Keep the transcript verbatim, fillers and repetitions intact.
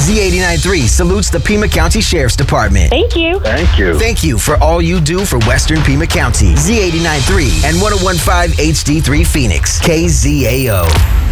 Z eighty-nine point three salutes the Pima County Sheriff's Department. Thank you. Thank you. Thank you for all you do for Western Pima County. Z eighty-nine point three and ten fifteen H D three Phoenix. K Z A O.